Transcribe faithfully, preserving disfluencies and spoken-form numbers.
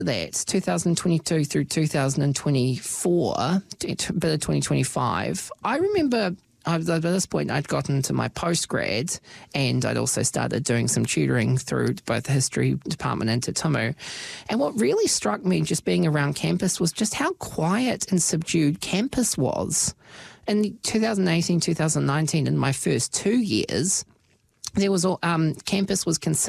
that, two thousand twenty-two through two thousand twenty-four, a bit of twenty twenty-five, I remember I was, at this point I'd gotten to my postgrad, and I'd also started doing some tutoring through both the history department and Te Tumu. And what really struck me just being around campus was just how quiet and subdued campus was. In two thousand eighteen, two thousand nineteen, in my first two years, there was um, campus was considered